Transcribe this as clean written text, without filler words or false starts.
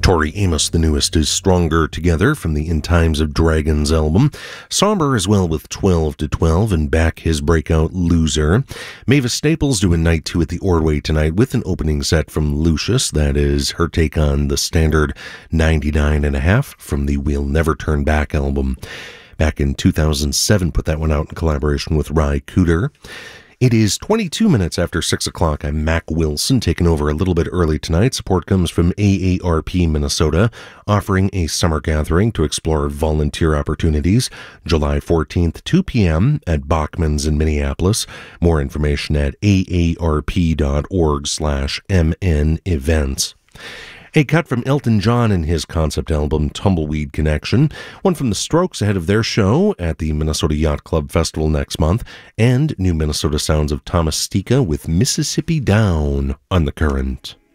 Tori Amos, the newest, is Stronger Together from the In Times of Dragons album. Somber as well with 12 to 12 and back his breakout Loser. Mavis Staples doing night 2 at the Ordway tonight with an opening set from Lucius. That is her take on the standard 99.5 from the We'll Never Turn Back album. Back in 2007, put that one out in collaboration with Ry Cooder. It is 22 minutes after 6 o'clock. I'm Mac Wilson, taking over a little bit early tonight. Support comes from AARP Minnesota, offering a summer gathering to explore volunteer opportunities. July 14th, 2 p.m. at Bachman's in Minneapolis. More information at aarp.org/MN events. A cut from Elton John and his concept album Tumbleweed Connection, one from the Strokes ahead of their show at the Minnesota Yacht Club Festival next month, and new Minnesota sounds of Thomas Stika with Mississippi Down on The Current.